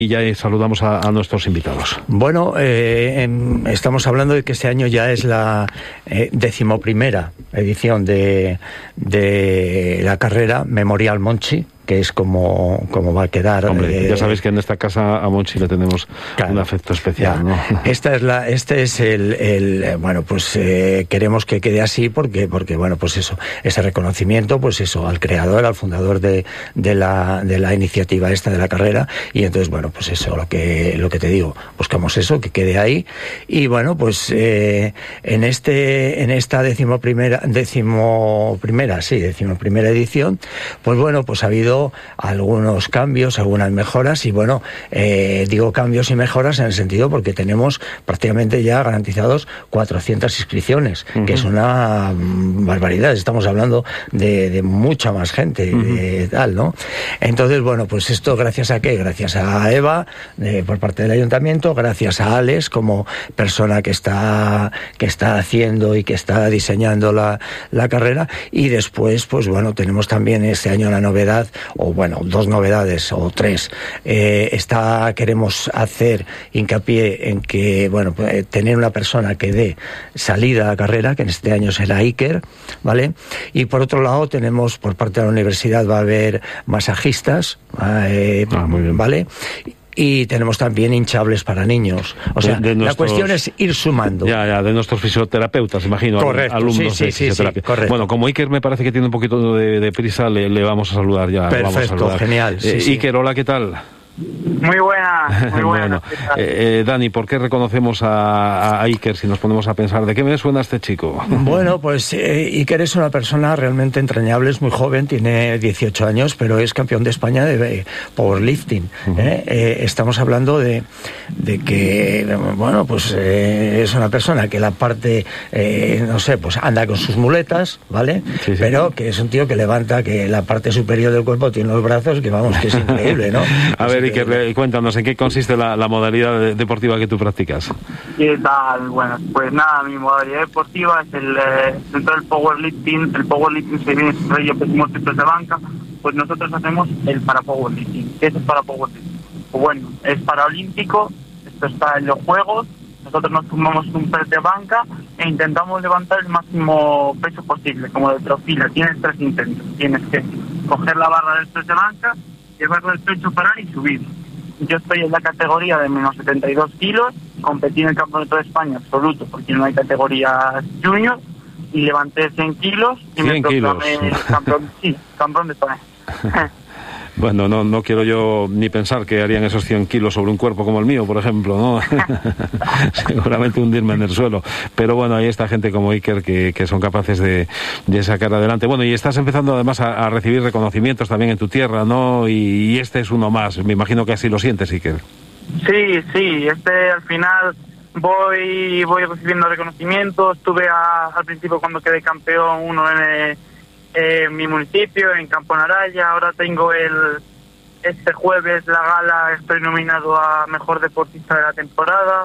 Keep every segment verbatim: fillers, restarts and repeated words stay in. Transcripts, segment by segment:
Y ya saludamos a, a nuestros invitados. Bueno, eh, em, estamos hablando de que este año ya es la eh, decimoprimera edición de, de la carrera Memorial Monchi, que es como, como va a quedar. Hombre, eh, ya sabéis que en esta casa a Monchi le tenemos claro, un afecto especial, ¿no? Esta es la, este es el, el bueno, pues eh, queremos que quede así porque, porque bueno, pues eso, ese reconocimiento, pues eso, al creador, al fundador de, de la, de la iniciativa esta de la carrera, y entonces, bueno, pues eso, lo que, lo que te digo, buscamos eso, que quede ahí, y bueno, pues eh, en este, en esta decimoprimera, decimoprimera, sí, decimoprimera edición, pues bueno, pues ha habido algunos cambios, algunas mejoras, y bueno, eh, digo cambios y mejoras en el sentido porque tenemos prácticamente ya garantizados cuatrocientas inscripciones, uh-huh. que es una barbaridad, estamos hablando de, de mucha más gente, uh-huh. de tal, ¿no? Entonces, bueno, pues esto gracias a qué, gracias a Eva, eh, por parte del ayuntamiento, gracias a Alex como persona que está, que está haciendo y que está diseñando la, la carrera, y después, pues bueno, tenemos también este año la novedad, o bueno, dos novedades o tres. Eh, está, queremos hacer hincapié en que, bueno, pues, tener una persona que dé salida a la carrera, que en este año será Iker, ¿vale? Y por otro lado tenemos, por parte de la universidad va a haber masajistas, eh, ah, muy bien. ¿Vale? Y tenemos también hinchables para niños. O sea, de, de nuestros, la cuestión es ir sumando. Ya, ya, de nuestros fisioterapeutas, imagino. Correcto, alumnos sí, de sí, fisioterapia. Sí, correcto. Bueno, como Iker me parece que tiene un poquito de, de prisa, le, le vamos a saludar ya. Perfecto, vamos a saludar. Genial. Sí, eh, sí. Iker, hola, ¿qué tal? Muy buena, muy buena. Bueno, eh, eh, Dani, ¿por qué reconocemos a, a Iker si nos ponemos a pensar de qué me suena este chico? Bueno, pues eh, Iker es una persona realmente entrañable, es muy joven, tiene dieciocho años, pero es campeón de España de powerlifting. Uh-huh. ¿eh? Eh, estamos hablando de, de que, bueno, pues eh, es una persona que la parte, eh, no sé, pues anda con sus muletas, ¿vale? Sí, sí. Pero que es un tío que levanta, que la parte superior del cuerpo tiene los brazos, que vamos, que es increíble, ¿no? A ver, Iker, cuéntanos, ¿en qué consiste la, la modalidad deportiva que tú practicas? ¿Qué tal? Bueno, pues nada, mi modalidad deportiva es el eh, dentro del powerlifting. El powerlifting se viene rollo pesos múltiples de banca, pues nosotros hacemos el para powerlifting. ¿Qué es el para powerlifting? Pues bueno, es paraolímpico, esto está en los Juegos, nosotros nos tomamos un press de banca e intentamos levantar el máximo peso posible, como de trofila. Tienes tres intentos, tienes que coger la barra del press de banca, llevarlo al pecho, parar y subir. Yo estoy en la categoría de menos setenta y dos kilos, competí en el campeonato de España absoluto, porque no hay categorías junior, y levanté cien kilos y me proclamé campeón, sí, campeón de España. Bueno, no, no quiero yo ni pensar que harían esos cien kilos sobre un cuerpo como el mío, por ejemplo, ¿no? Seguramente hundirme en el suelo. Pero bueno, hay esta gente como Iker que, que son capaces de, de sacar adelante. Bueno, y estás empezando además a, a recibir reconocimientos también en tu tierra, ¿no? Y, y este es uno más. Me imagino que así lo sientes, Iker. Sí, sí. Este al final voy voy recibiendo reconocimientos. Tuve a, al principio cuando quedé campeón uno en... Eh, en mi municipio, en Campo Naraya. Ahora tengo el este jueves la gala, estoy nominado a Mejor Deportista de la Temporada,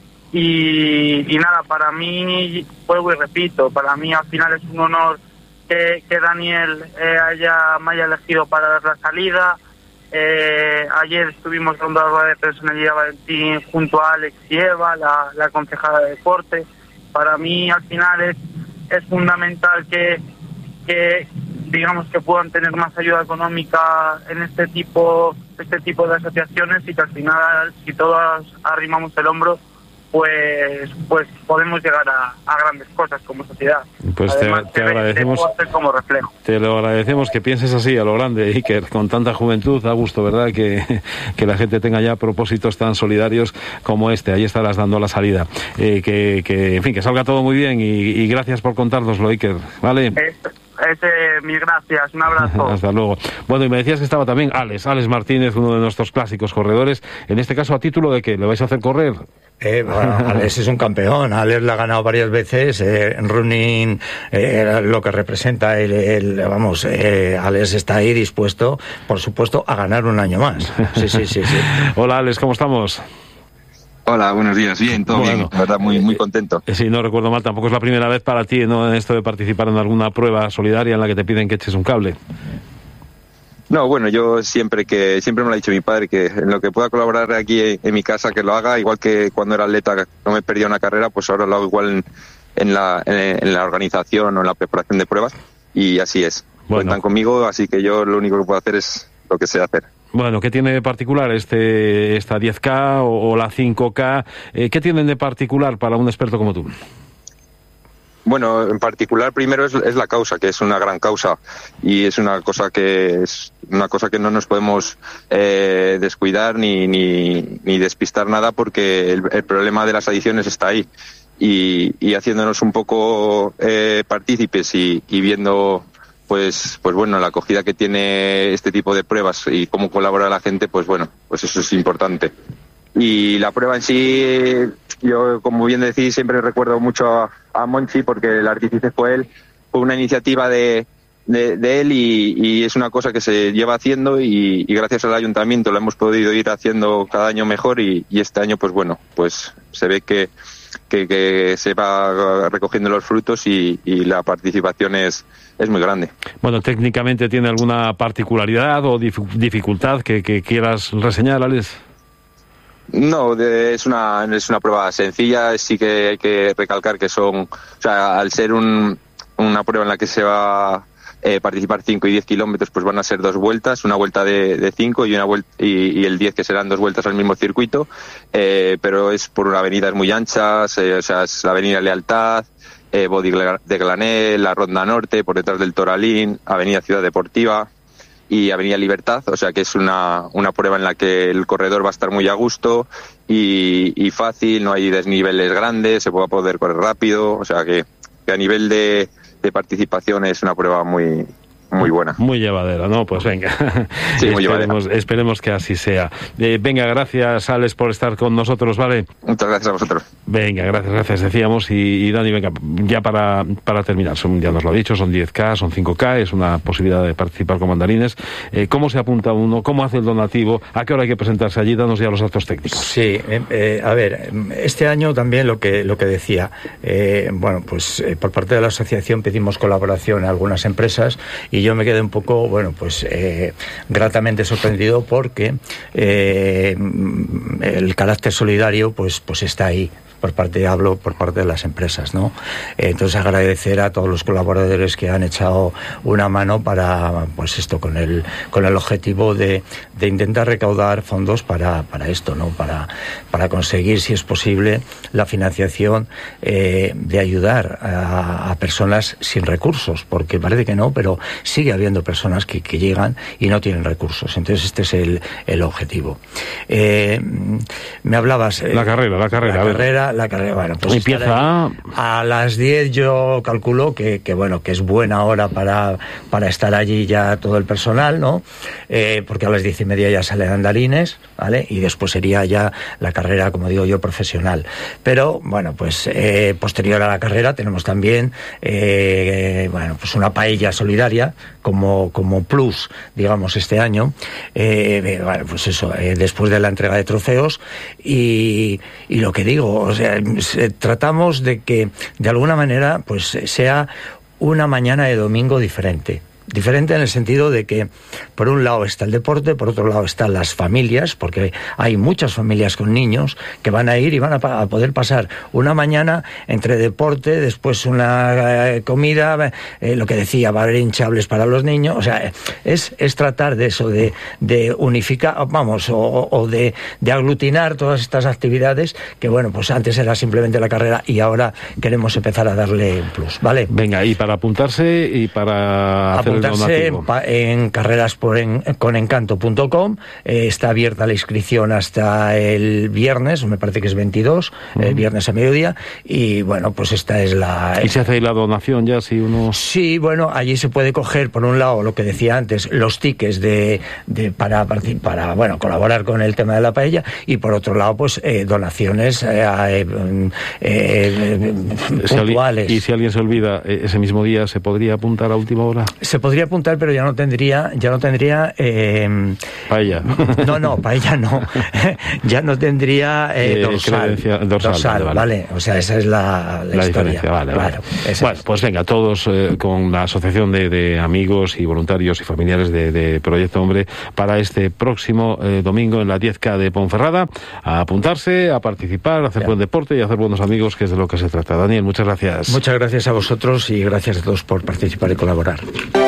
y, y nada, para mí, vuelvo y repito, para mí al final es un honor que, que Daniel eh, haya, me haya elegido para dar la salida. Eh, ayer estuvimos dando la rueda de personalidad Valentín junto a Alex y Eva, la, la concejala de deporte. Para mí al final es, es fundamental que que digamos que puedan tener más ayuda económica en este tipo este tipo de asociaciones, y que al final, si todos arrimamos el hombro, pues pues podemos llegar a, a grandes cosas como sociedad. Pues Además, te, te agradecemos como reflejo. Te lo agradecemos que pienses así a lo grande, Iker, con tanta juventud. Da gusto, ¿verdad?, que, que la gente tenga ya propósitos tan solidarios como este. Ahí estarás dando la salida. Eh, que, que, en fin, que salga todo muy bien, y, y gracias por contárnoslo, Iker. ¿Vale? Esto. Ese, mil gracias, un abrazo. Hasta luego. Bueno, y me decías que estaba también Alex, Alex Martínez, uno de nuestros clásicos corredores. En este caso, ¿a título de qué? ¿Le vais a hacer correr? Eh, bueno, Alex es un campeón. Alex la ha ganado varias veces. Eh, en running, eh, lo que representa el, el vamos, eh, Alex está ahí dispuesto, por supuesto, a ganar un año más. Sí, sí, sí, sí. Hola, Alex, ¿cómo estamos? Hola, buenos días. Bien, todo bueno, bien. La verdad, muy, muy contento. Si sí, no recuerdo mal, tampoco es la primera vez para ti, ¿no?, en esto de participar en alguna prueba solidaria en la que te piden que eches un cable. No, bueno, yo siempre que siempre me lo ha dicho mi padre, que en lo que pueda colaborar aquí en, en mi casa, que lo haga, igual que cuando era atleta no me perdía una carrera, pues ahora lo hago igual en, en, la, en, en la organización o en la preparación de pruebas, y así es. Bueno. Cuentan conmigo, así que yo lo único que puedo hacer es lo que sé hacer. Bueno, ¿qué tiene de particular este esta diez K o, o la cinco K? Eh, ¿Qué tienen de particular para un experto como tú? Bueno, en particular primero es, es la causa, que es una gran causa, y es una cosa que es una cosa que no nos podemos eh, descuidar ni, ni, ni despistar nada, porque el, el problema de las adicciones está ahí, y, y haciéndonos un poco eh, partícipes y, y viendo pues pues bueno la acogida que tiene este tipo de pruebas y cómo colabora la gente, pues bueno, pues eso es importante. Y la prueba en sí, yo como bien decís, siempre recuerdo mucho a, a Monchi, porque el artífice fue él, fue una iniciativa de, de, de él, y, y es una cosa que se lleva haciendo, y, y gracias al ayuntamiento lo hemos podido ir haciendo cada año mejor, y, y este año pues bueno, pues se ve que, que, que se va recogiendo los frutos, y, y la participación es, es muy grande. Bueno, técnicamente, ¿tiene alguna particularidad o dif- dificultad que, que quieras reseñar, Alex? No, de, es una es una prueba sencilla. Sí que hay que recalcar que son, o sea, al ser un, una prueba en la que se va a eh, participar cinco y diez kilómetros, pues van a ser dos vueltas, una vuelta de, de cinco y una vuelta y, y el diez, que serán dos vueltas al mismo circuito, eh, pero es por una avenida muy ancha, se, o sea, es la avenida Lealtad, eh, Bodi de Glanel, la Ronda Norte, por detrás del Toralín, avenida Ciudad Deportiva y Avenida Libertad, o sea que es una, una prueba en la que el corredor va a estar muy a gusto y, y fácil, no hay desniveles grandes, se va a poder correr rápido, o sea que, que a nivel de, de participación es una prueba muy muy buena. Muy llevadera, ¿no? Pues venga, sí, muy esperemos, llevadera. esperemos que así sea. Eh, venga, gracias, Alex, por estar con nosotros, ¿vale? Muchas gracias a vosotros. Venga, gracias, gracias, decíamos. Y, y Dani, venga, ya para, para terminar, son, ya nos lo ha dicho, son diez K, son cinco K, es una posibilidad de participar con mandarines. Eh, ¿Cómo se apunta uno? ¿Cómo hace el donativo? ¿A qué hora hay que presentarse allí? Danos ya los datos técnicos. Sí, eh, eh, a ver, este año también lo que, lo que decía, eh, bueno, pues eh, por parte de la asociación pedimos colaboración a algunas empresas, y yo me quedé un poco, bueno, pues eh, gratamente sorprendido, porque eh, el carácter solidario pues pues está ahí. Por parte, hablo por parte de las empresas, ¿no? Entonces agradecer a todos los colaboradores que han echado una mano para, pues esto, con el con el objetivo de, de intentar recaudar fondos para, para esto, ¿no? Para, para conseguir, si es posible, la financiación eh, de ayudar a, a personas sin recursos, porque parece que no, pero sigue habiendo personas que, que llegan y no tienen recursos. Entonces este es el, el objetivo. Eh, me hablabas... La carrera, la carrera. La carrera La carrera, bueno, pues empieza a las diez. Yo calculo que, que bueno, que es buena hora para, para estar allí ya todo el personal, ¿no? Eh, porque a las diez y media ya salen andarines, ¿vale? Y después sería ya la carrera, como digo yo, profesional. Pero bueno, pues eh, posterior a la carrera tenemos también eh, bueno, pues una paella solidaria como, como plus, digamos, este año. Eh, bueno, pues eso, eh, después de la entrega de trofeos, y, y lo que digo, o sea, tratamos de que de alguna manera pues sea una mañana de domingo diferente. Diferente en el sentido de que, por un lado está el deporte, por otro lado están las familias, porque hay muchas familias con niños que van a ir y van a, a poder pasar una mañana entre deporte, después una eh, comida, eh, lo que decía, va a haber hinchables para los niños. O sea, es, es tratar de eso, de, de unificar, vamos, o, o de, de aglutinar todas estas actividades que, bueno, pues antes era simplemente la carrera y ahora queremos empezar a darle un plus, ¿vale? Venga, y para apuntarse y para hacer apuntarse en, en carreras por en, con encanto punto com. Eh, está abierta la inscripción hasta el viernes, me parece que es veintidós, uh-huh. el viernes a mediodía, y bueno, pues esta es la... ¿Y se hace ahí la donación ya, si uno...? Sí, bueno, allí se puede coger, por un lado, lo que decía antes, los tickets de, de para, para bueno, colaborar con el tema de la paella, y por otro lado, pues eh, donaciones eh, eh, eh, puntuales. ¿Y si alguien se olvida, ese mismo día se podría apuntar a última hora? Se podría apuntar, pero ya no tendría, ya no tendría... Eh, paella. No, no, paella no. Ya no tendría eh, eh, dorsal. Dorsal, dorsal vale, vale. O sea, esa es la, la, la historia. diferencia, vale, claro, vale. Bueno, es. pues venga, todos eh, con la Asociación de, de Amigos y Voluntarios y Familiares de, de Proyecto Hombre para este próximo eh, domingo en la diez K de Ponferrada, a apuntarse, a participar, a hacer ya. buen deporte y a hacer buenos amigos, que es de lo que se trata. Daniel, muchas gracias. Muchas gracias a vosotros y gracias a todos por participar y colaborar.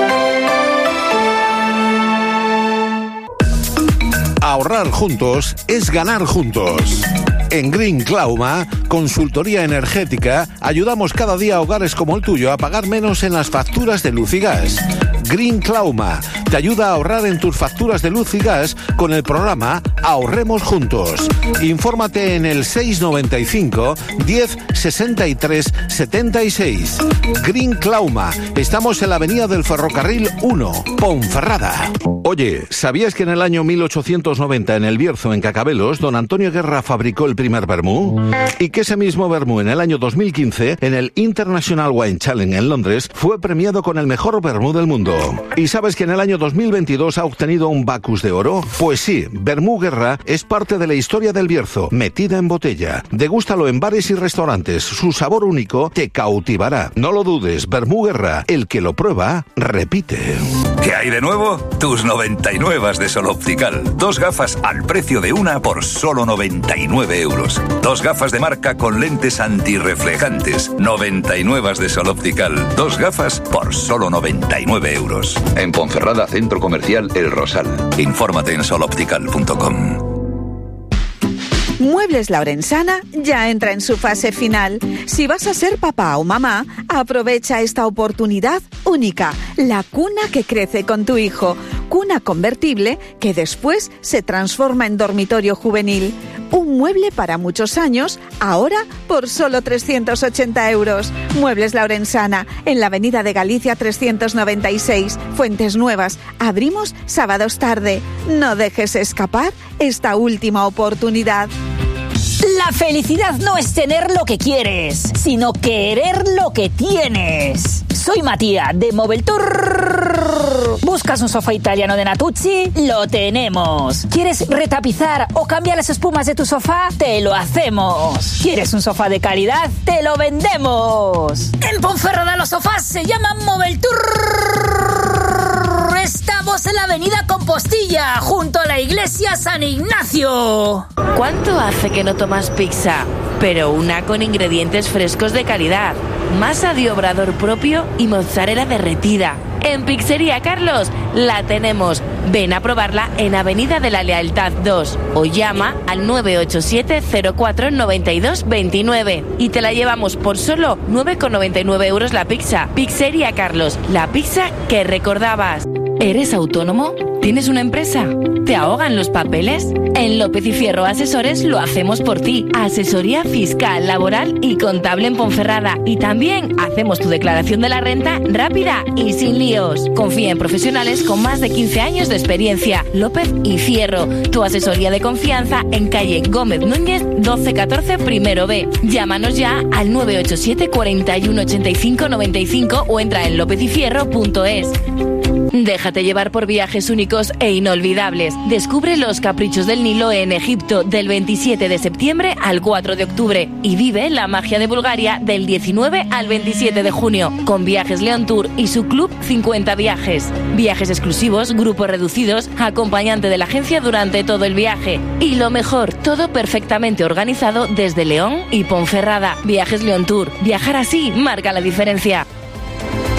Ahorrar juntos es ganar juntos. En Green Clauma, consultoría energética, ayudamos cada día a hogares como el tuyo a pagar menos en las facturas de luz y gas. Green Clauma te ayuda a ahorrar en tus facturas de luz y gas con el programa Ahorremos Juntos. Infórmate en el seis noventa y cinco, diez, sesenta y tres, setenta y seis. Green Clauma. Estamos en la avenida del Ferrocarril uno, Ponferrada. Oye, ¿sabías que en el año mil ochocientos noventa en el Bierzo, en Cacabelos, don Antonio Guerra fabricó el primer vermú? Y que ese mismo vermú en el año dos mil quince, en el International Wine Challenge en Londres, fue premiado con el mejor vermú del mundo. ¿Y sabes que en el año dos mil veintidós ha obtenido un Bacus de oro? Pues sí, Vermú Guerra es parte de la historia del Bierzo, metida en botella. Degústalo en bares y restaurantes, su sabor único te cautivará. No lo dudes, Vermú Guerra, el que lo prueba, repite. ¿Qué hay de nuevo? Tus noventa y nueve de Sol Optical. Dos gafas al precio de una por solo noventa y nueve euros. Dos gafas de marca con lentes antirreflejantes. noventa y nueve de Sol Optical. Dos gafas por solo noventa y nueve euros. En Ponferrada, Centro Comercial El Rosal. Infórmate en sol optical punto com. Muebles La Orensana ya entra en su fase final. Si vas a ser papá o mamá, aprovecha esta oportunidad única. La cuna que crece con tu hijo. Cuna convertible que después se transforma en dormitorio juvenil. Un mueble para muchos años, ahora por solo trescientos ochenta euros. Muebles La Orensana, en la Avenida de Galicia trescientos noventa y seis, Fuentes Nuevas. Abrimos sábados tarde. No dejes escapar esta última oportunidad. La felicidad no es tener lo que quieres, sino querer lo que tienes. Soy Matías de Moveltour. ¿Buscas un sofá italiano de Natuzzi? Lo tenemos. ¿Quieres retapizar o cambiar las espumas de tu sofá? Te lo hacemos. ¿Quieres un sofá de calidad? ¡Te lo vendemos! En Ponferrada los sofás se llaman Moveltour. Estamos en la avenida Compostilla, junto a la iglesia San Ignacio. ¿Cuánto hace que no tomas pizza? Pero una con ingredientes frescos de calidad, masa de obrador propio y mozzarella derretida. En Pizzería Carlos la tenemos. Ven a probarla en Avenida de la Lealtad dos o llama al nueve ocho siete, cero cuatro, noventa y dos, veintinueve y te la llevamos por solo nueve con noventa y nueve euros la pizza. Pizzería Carlos, la pizza que recordabas. ¿Eres autónomo? ¿Tienes una empresa? ¿Te ahogan los papeles? En López y Fierro Asesores lo hacemos por ti. Asesoría fiscal, laboral y contable en Ponferrada. Y también hacemos tu declaración de la renta rápida y sin líos. Confía en profesionales con más de quince años de experiencia. López y Fierro, tu asesoría de confianza en calle Gómez Núñez doce catorce primero B. Llámanos ya al nueve ocho siete, cuarenta y uno, ochenta y cinco, noventa y cinco o entra en lópez y fierro punto es. Déjate llevar por viajes únicos e inolvidables. Descubre los caprichos del Nilo en Egipto del veintisiete de septiembre al cuatro de octubre y vive la magia de Bulgaria del diecinueve al veintisiete de junio con Viajes León Tour y su club cincuenta viajes. Viajes exclusivos, grupos reducidos, acompañante de la agencia durante todo el viaje. Y lo mejor, todo perfectamente organizado desde León y Ponferrada. Viajes León Tour. Viajar así marca la diferencia.